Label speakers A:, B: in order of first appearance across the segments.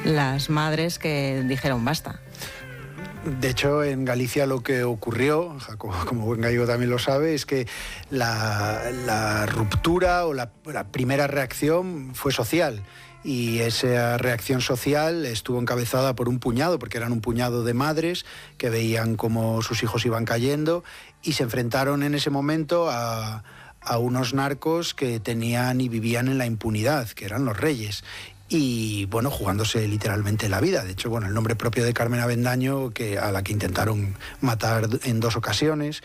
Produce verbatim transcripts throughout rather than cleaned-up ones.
A: las madres que dijeron basta.
B: De hecho, en Galicia lo que ocurrió, Jacobo, como buen gallego también lo sabe, es que la, la ruptura o la, la primera reacción fue social. Y esa reacción social estuvo encabezada por un puñado, porque eran un puñado de madres que veían cómo sus hijos iban cayendo y se enfrentaron en ese momento a, a unos narcos que tenían y vivían en la impunidad, que eran los reyes. Y bueno, jugándose literalmente la vida. De hecho, bueno, el nombre propio de Carmen Avendaño, que, a la que intentaron matar en dos ocasiones.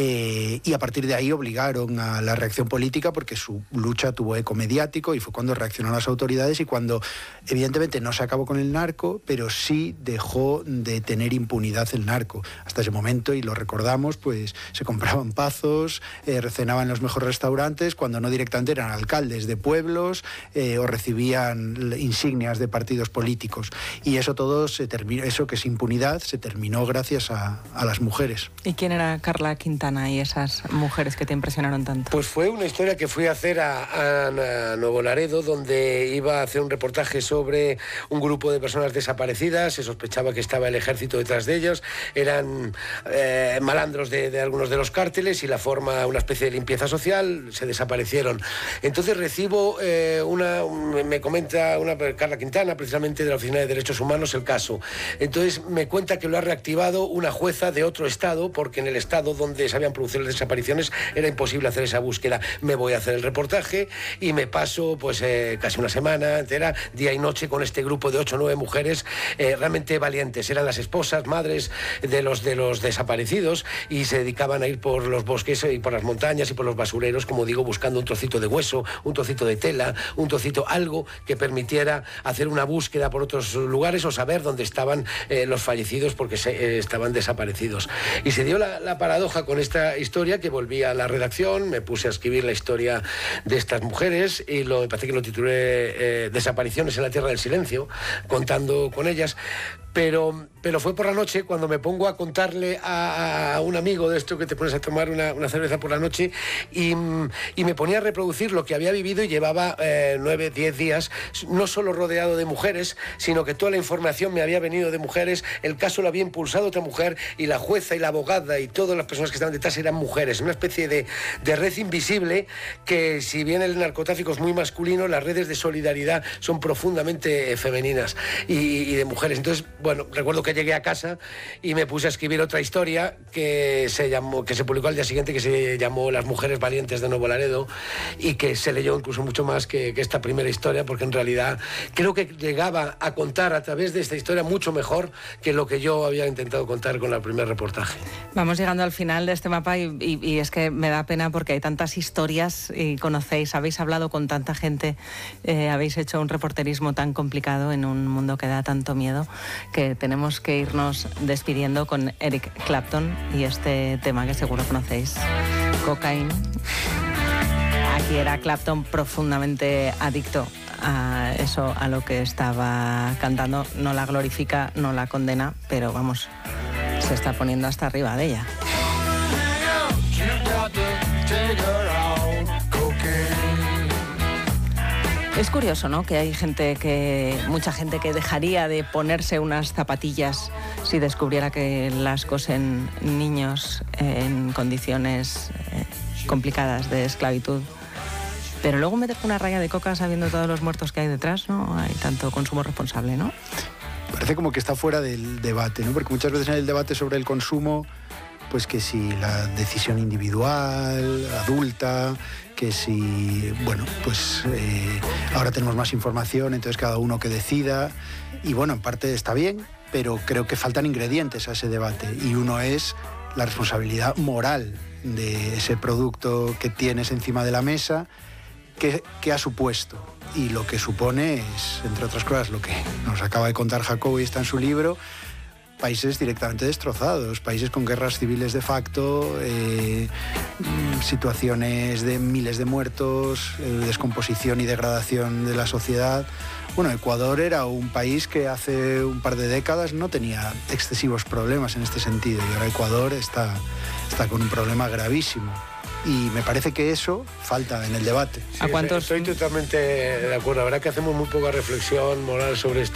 B: Eh, y a partir de ahí obligaron a la reacción política porque su lucha tuvo eco mediático y fue cuando reaccionaron las autoridades y cuando evidentemente no se acabó con el narco, pero sí dejó de tener impunidad el narco. Hasta ese momento, y lo recordamos, pues se compraban pazos, eh, cenaban en los mejores restaurantes, cuando no directamente eran alcaldes de pueblos eh, o recibían insignias de partidos políticos. Y eso todo se terminó, eso que es impunidad, se terminó gracias a, a las mujeres.
A: ¿Y quién era Carla Quintana y esas mujeres que te impresionaron tanto?
C: Pues fue una historia que fui a hacer a, a, a Nuevo Laredo, donde iba a hacer un reportaje sobre un grupo de personas desaparecidas. Se sospechaba que estaba el ejército detrás de ellos. Eran eh, malandros de, de algunos de los cárteles y la forma, una especie de limpieza social, se desaparecieron. Entonces recibo eh, una, me comenta una Carla Quintana, precisamente de la Oficina de Derechos Humanos, el caso. Entonces me cuenta que lo ha reactivado una jueza de otro estado, porque en el estado donde se habían producido las desapariciones era imposible hacer esa búsqueda. Me voy a hacer el reportaje y me paso pues eh, casi una semana entera, día y noche, con este grupo de ocho o nueve mujeres eh, realmente valientes. Eran las esposas, madres de los, de los desaparecidos, y se dedicaban a ir por los bosques y por las montañas y por los basureros, como digo, buscando un trocito de hueso, un trocito de tela, un trocito, algo que permitiera hacer una búsqueda por otros lugares o saber dónde estaban eh, los fallecidos, porque se, eh, estaban desaparecidos. Y se dio la, la paradoja con esta historia, que volví a la redacción, me puse a escribir la historia de estas mujeres y lo, me parece que lo titulé eh, Desapariciones en la Tierra del Silencio, contando con ellas. Pero, pero fue por la noche cuando me pongo a contarle a, a un amigo de esto, que te pones a tomar una, una cerveza por la noche, y, y me ponía a reproducir lo que había vivido, y llevaba eh, nueve, diez días, no solo rodeado de mujeres, sino que toda la información me había venido de mujeres, el caso lo había impulsado otra mujer, y la jueza y la abogada y todas las personas que estaban detrás eran mujeres, una especie de, de red invisible que, si bien el narcotráfico es muy masculino, las redes de solidaridad son profundamente femeninas y, y de mujeres. Entonces, bueno, recuerdo que llegué a casa y me puse a escribir otra historia que se llamó, que se publicó al día siguiente, que se llamó Las Mujeres Valientes de Nuevo Laredo, y que se leyó incluso mucho más que, que esta primera historia, porque en realidad creo que llegaba a contar a través de esta historia mucho mejor que lo que yo había intentado contar con el primer reportaje.
A: Vamos llegando al final de este mapa y, y, y es que me da pena porque hay tantas historias y conocéis, habéis hablado con tanta gente, eh, habéis hecho un reporterismo tan complicado en un mundo que da tanto miedo, que tenemos que irnos despidiendo con Eric Clapton y este tema que seguro conocéis, Cocaine. Aquí era Clapton profundamente adicto a eso, a lo que estaba cantando. No la glorifica, no la condena, pero vamos, se está poniendo hasta arriba de ella. Es curioso, ¿no?, que hay gente que, mucha gente que dejaría de ponerse unas zapatillas si descubriera que las cosen niños en condiciones eh, complicadas de esclavitud. Pero luego meter una raya de coca sabiendo todos los muertos que hay detrás, ¿no? Hay tanto consumo responsable, ¿no?
B: Parece como que está fuera del debate, ¿no? Porque muchas veces en el debate sobre el consumo, pues que si la decisión individual, adulta, que si, bueno, pues eh, ahora tenemos más información, entonces cada uno que decida. Y bueno, en parte está bien, pero creo que faltan ingredientes a ese debate. Y uno es la responsabilidad moral de ese producto que tienes encima de la mesa, que, que ha supuesto. Y lo que supone es, entre otras cosas, lo que nos acaba de contar Jacobo y está en su libro, países directamente destrozados, países con guerras civiles de facto, eh, situaciones de miles de muertos, eh, descomposición y degradación de la sociedad. Bueno, Ecuador era un país que hace un par de décadas no tenía excesivos problemas en este sentido, y ahora Ecuador está, está con un problema gravísimo. Y me parece que eso falta en el debate.
C: Sí, ¿a cuántos? Estoy totalmente de acuerdo. La verdad que hacemos muy poca reflexión moral sobre este